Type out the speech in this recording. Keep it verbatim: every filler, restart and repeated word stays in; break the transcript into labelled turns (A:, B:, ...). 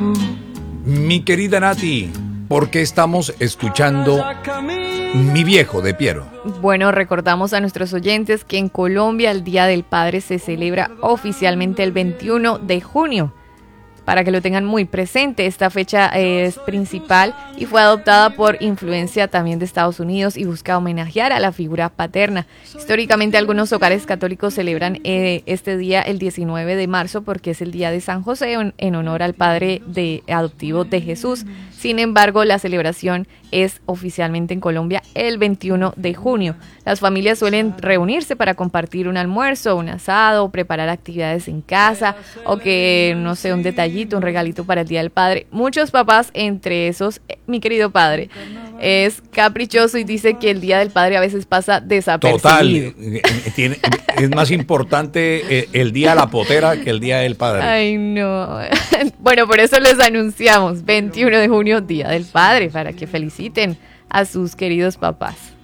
A: Mi querida Nati, ¿por qué estamos escuchando Mi Viejo de Piero?
B: Bueno, recordamos a nuestros oyentes que en Colombia el Día del Padre se celebra oficialmente el veintiuno de junio. Para que lo tengan muy presente, esta fecha es principal y fue adoptada por influencia también de Estados Unidos y busca homenajear a la figura paterna. Históricamente algunos hogares católicos celebran eh, este día el diecinueve de marzo porque es el día de San José en, en honor al padre de, adoptivo de Jesús. Sin embargo, la celebración es oficialmente en Colombia el veintiuno de junio. Las familias suelen reunirse para compartir un almuerzo, un asado, preparar actividades en casa o que, no sé, un detallito, un regalito para el Día del Padre. Muchos papás, entre esos, eh, mi querido padre, es caprichoso y dice que el Día del Padre a veces pasa desapercibido.
A: Total, tiene, es más importante eh, el Día de la Potera que el Día del Padre.
B: Ay, no. Bueno, por eso les anunciamos, veintiuno de junio, Día del Padre, para que feliciten a sus queridos papás.